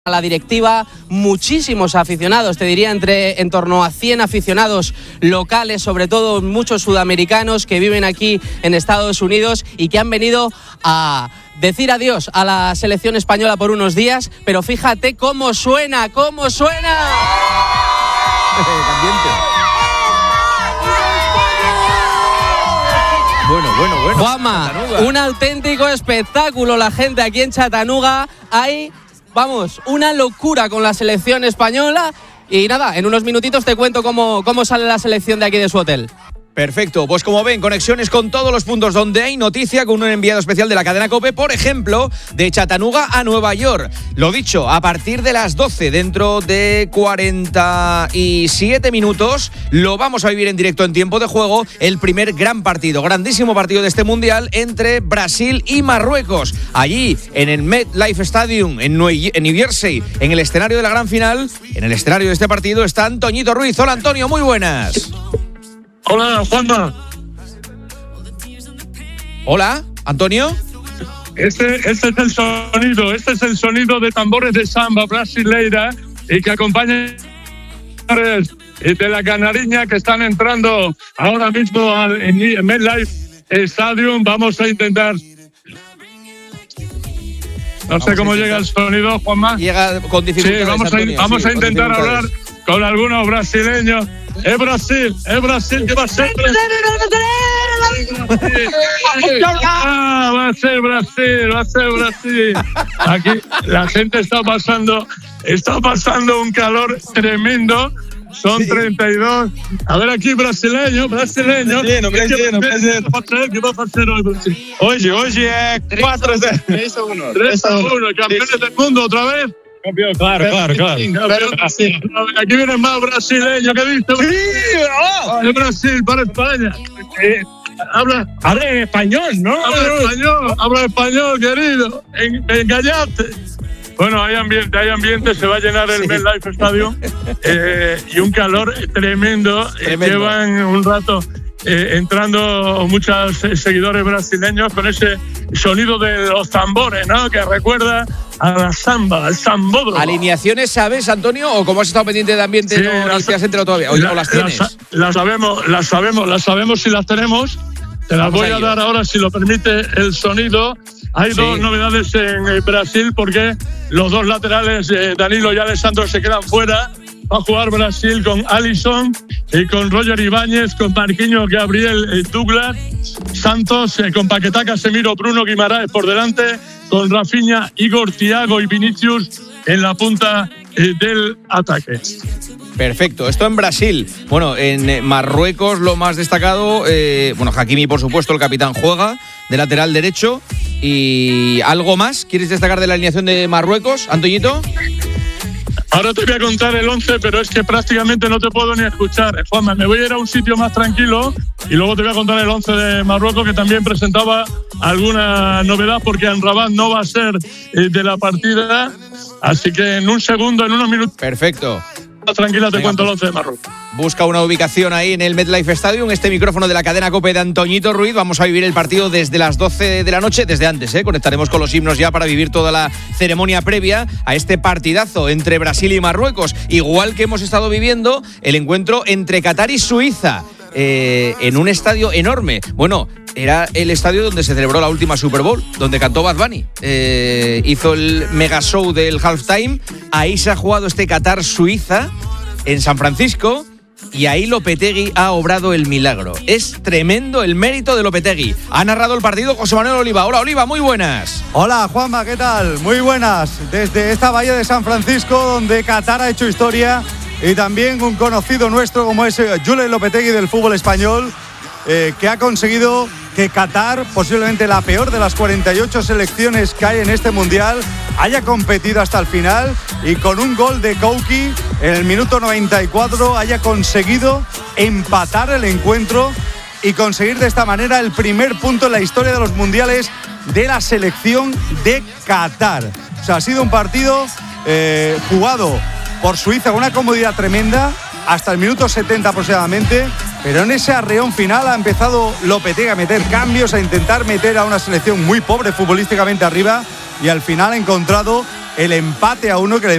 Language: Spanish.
A la directiva, muchísimos aficionados, te diría en torno a 100 aficionados locales, sobre todo muchos sudamericanos que viven aquí en Estados Unidos y que han venido a decir adiós a la selección española por unos días, pero fíjate cómo suena, ¡cómo suena! Bueno. Juanma, un auténtico espectáculo la gente aquí en Chattanooga. Hay, vamos, una locura con la selección española. Y nada, en unos minutitos te cuento cómo sale la selección de aquí de su hotel. Perfecto, pues como ven, conexiones con todos los puntos donde hay noticia, con un enviado especial de la cadena COPE, por ejemplo, de Chattanooga a Nueva York. Lo dicho, a partir de las 12, dentro de 47 minutos, lo vamos a vivir en directo en tiempo de juego, el primer gran partido, grandísimo partido de este Mundial entre Brasil y Marruecos. Allí, en el MetLife Stadium, en New Jersey, en el escenario de la gran final, en el escenario de este partido, está Antoñito Ruiz. Hola, Antonio, muy buenas. Hola, Juanma. Hola, Antonio. Este es el sonido de tambores de samba brasileira y que acompaña de la canariña que están entrando ahora mismo en MetLife Stadium. Vamos a intentar. No sé cómo llega el sonido, Juanma. Llega con dificultades. Sí, vamos a intentar hablar con algunos brasileños. Es Brasil que va a ser va a ser Brasil. Aquí la gente está pasando un calor tremendo. Son 32. A ver aquí, brasileño. ¿Qué va a hacer hoy, Brasil? Hoy es 4-1. 3-1. Campeones del mundo otra vez. Campeón, claro. Aquí viene más brasileño. ¿Qué dice? De Brasil para España. Habla español, ¿no? Habla español, querido. Engañate. Bueno, hay ambiente, se va a llenar el MetLife Stadium y un calor tremendo. Llevan un rato entrando muchos seguidores brasileños con ese sonido de los tambores, ¿no? Que recuerda a la samba, al sambódromo. ¿Alineaciones sabes, Antonio? ¿O como has estado pendiente de ambiente sí, no te has enterado todavía? ¿O las tienes? Las sabemos si las tenemos. Te las voy a dar ahora, si lo permite el sonido. Hay dos novedades en Brasil porque los dos laterales, Danilo y Alessandro, se quedan fuera. Va a jugar Brasil con Alisson y con Roger Ibáñez, con Marquinhos, Gabriel, Douglas, Santos, con Paquetá, Casemiro, Bruno Guimaraes por delante, con Rafinha, Igor, Thiago y Vinicius en la punta del ataque. Perfecto, esto en Brasil. Bueno, en Marruecos lo más destacado, Hakimi, por supuesto, el capitán, juega de lateral derecho. ¿Y algo más quieres destacar de la alineación de Marruecos, Antoñito? Ahora te voy a contar el 11, pero es que prácticamente no te puedo ni escuchar. Juanma, me voy a ir a un sitio más tranquilo y luego te voy a contar el 11 de Marruecos, que también presentaba alguna novedad porque Amrabat no va a ser de la partida. Así que en un segundo, en unos minutos. Perfecto. Tranquila, te cuento el 11 de Marruecos. Busca una ubicación ahí en el MetLife Stadium. Este micrófono de la cadena COPE de Antoñito Ruiz. Vamos a vivir el partido desde las 12 de la noche, desde antes, Conectaremos con los himnos ya para vivir toda la ceremonia previa a este partidazo entre Brasil y Marruecos. Igual que hemos estado viviendo el encuentro entre Qatar y Suiza. En un estadio enorme. Bueno, era el estadio donde se celebró la última Super Bowl, donde cantó Bad Bunny. Hizo el mega show del halftime. Ahí se ha jugado este Qatar-Suiza, en San Francisco, y ahí Lopetegui ha obrado el milagro. Es tremendo el mérito de Lopetegui. Ha narrado el partido José Manuel Oliva. Hola, Oliva, muy buenas. Hola, Juanma, ¿qué tal? Muy buenas. Desde esta bahía de San Francisco, donde Qatar ha hecho historia, y también un conocido nuestro como es Julen Lopetegui del fútbol español, que ha conseguido que Qatar, posiblemente la peor de las 48 selecciones que hay en este Mundial, haya competido hasta el final y con un gol de Kouki en el minuto 94 haya conseguido empatar el encuentro y conseguir de esta manera el primer punto en la historia de los Mundiales de la selección de Qatar. O sea, ha sido un partido jugado por Suiza con una comodidad tremenda hasta el minuto 70 aproximadamente, pero en ese arreón final ha empezado Lopetegui a meter cambios, a intentar meter a una selección muy pobre futbolísticamente arriba, y al final ha encontrado el empate a 1 que le